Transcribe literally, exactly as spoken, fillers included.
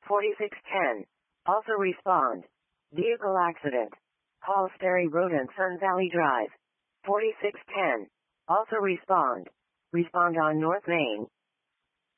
forty-six ten. Also respond. Vehicle accident. Paul Sterry Road and Sun Valley Drive. forty-six ten. Also respond. Respond on North Main.